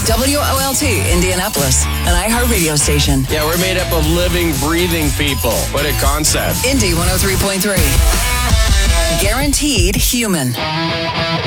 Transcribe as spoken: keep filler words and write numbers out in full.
W O L T, Indianapolis, an iHeart radio station. Yeah, we're made up of living, breathing people. What a concept. Indy one oh three point three. Guaranteed human.